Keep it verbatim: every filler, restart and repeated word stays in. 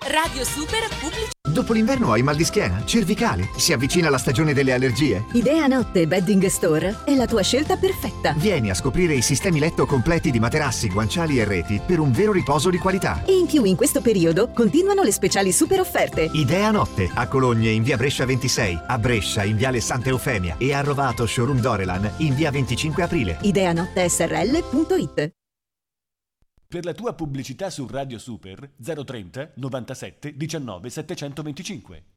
Radio Super Pubblici. Dopo l'inverno hai mal di schiena, cervicale, si avvicina la stagione delle allergie? Idea Notte Bedding Store è la tua scelta perfetta. Vieni a scoprire i sistemi letto completi di materassi, guanciali e reti per un vero riposo di qualità. E in più in questo periodo continuano le speciali super offerte. Idea Notte, a Cologne in via Brescia ventisei, a Brescia in viale Santa Eufemia e a Rovato Showroom Dorelan in via venticinque aprile. Ideanotte S R L punto it. Per la tua pubblicità su Radio Super zero trenta novantasette diciannove settecentoventicinque.